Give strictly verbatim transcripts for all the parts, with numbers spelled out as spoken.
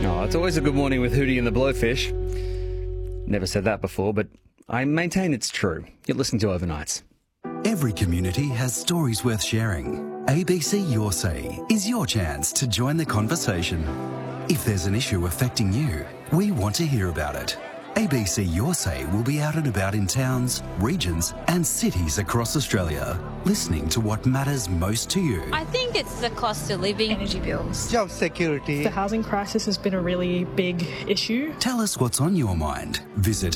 Oh, it's always a good morning with Hootie and the Blowfish. Never said that before, but I maintain it's true. You're listening to Overnights. Every community has stories worth sharing. A B C Your Say is your chance to join the conversation. If there's an issue affecting you, we want to hear about it. A B C Your Say will be out and about in towns, regions and cities across Australia, listening to what matters most to you. I think it's the cost of living. Energy bills. Job security. The housing crisis has been a really big issue. Tell us what's on your mind. Visit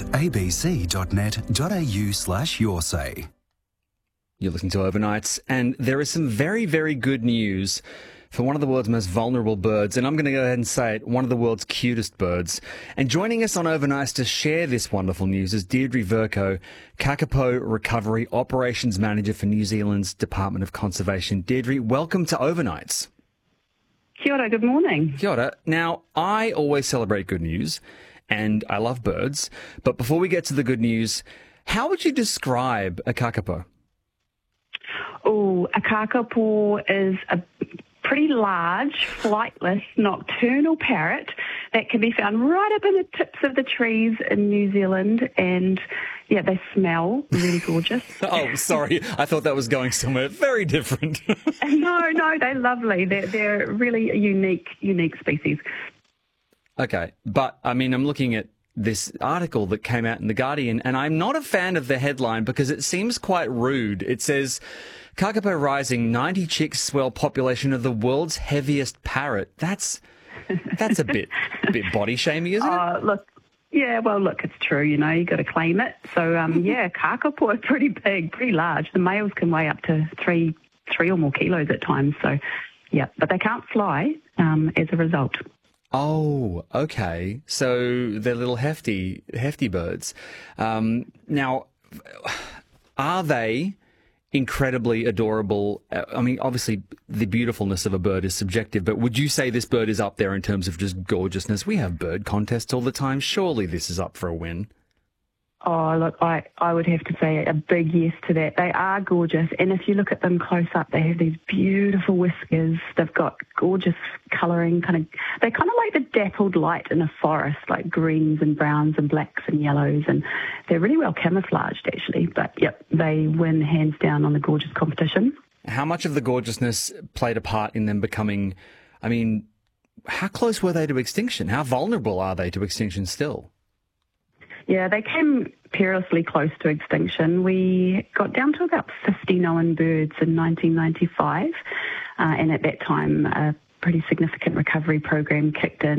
abc.net.au slash your say. You're listening to Overnights, and there is some very, very good news for one of the world's most vulnerable birds, and I'm going to go ahead and say it, one of the world's cutest birds. And joining us on Overnights to share this wonderful news is Deirdre Vercoe, Kakapo Recovery Operations Manager for New Zealand's Department of Conservation. Deirdre, welcome to Overnights. Kia ora, good morning. Kia ora. Now, I always celebrate good news, and I love birds, but before we get to the good news, how would you describe a kakapo? Oh, a kakapo is a pretty large, flightless, nocturnal parrot that can be found right up in the tips of the trees in New Zealand. And, yeah, they smell really gorgeous. Oh, sorry. I thought that was going somewhere very different. no, no, they're lovely. They're, they're really a unique, unique species. Okay. But, I mean, I'm looking at this article that came out in The Guardian, and I'm not a fan of the headline because it seems quite rude. It says, Kakapo rising, ninety chicks swell population of the world's heaviest parrot. That's that's a bit a bit body shaming, isn't it? Uh, look, yeah, well, look, it's true. You know, you got to claim it. So, um, yeah, kakapo are pretty big, pretty large. The males can weigh up to three three or more kilos at times. So, yeah, but they can't fly um, as a result. Oh, okay. So they're little hefty hefty birds. Um, now, are they incredibly adorable? I mean, obviously the beautifulness of a bird is subjective, but would you say this bird is up there in terms of just gorgeousness? We have bird contests all the time. Surely this is up for a win. Oh, look, I, I would have to say a big yes to that. They are gorgeous, and if you look at them close up, they have these beautiful whiskers. They've got gorgeous colouring, kind of. They're kind of like the dappled light in a forest, like greens and browns and blacks and yellows, and they're really well camouflaged, actually. But, yep, they win hands down on the gorgeous competition. How much of the gorgeousness played a part in them becoming, I mean, how close were they to extinction? How vulnerable are they to extinction still? Yeah, they came perilously close to extinction. We got down to about fifty known birds in nineteen ninety-five, uh, and at that time a pretty significant recovery program kicked in.